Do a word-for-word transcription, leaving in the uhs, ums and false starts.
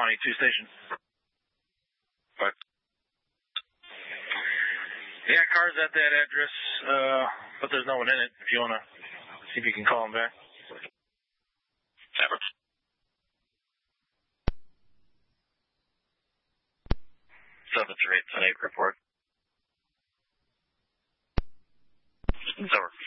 Shawnee, two station. What? Yeah, car's at that address, uh, but there's no one in it. If you want to see if you can call him back. Never. seven three eight ten eight report. It's over.